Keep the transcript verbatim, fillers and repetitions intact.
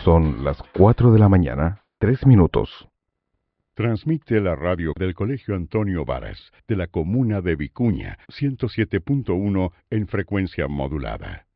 Son las cuatro de la mañana, tres minutos. Transmite la radio del Colegio Antonio Varas, de la comuna de Vicuña, ciento siete punto uno en frecuencia modulada.